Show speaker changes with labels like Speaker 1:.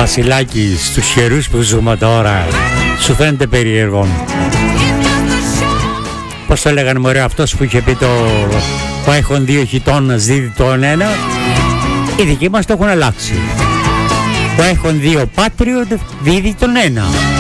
Speaker 1: Βασιλάκη, στους καιρούς που ζούμε τώρα, σου φαίνεται περίεργο? Πώς το λέγανε μωρέ αυτός που είχε πει το iPhone 2 χιτώνας δίδει τον ένα? Οι δικοί μας το έχουν αλλάξει. Το iPhone 2 Patriot δίδει τον ένα.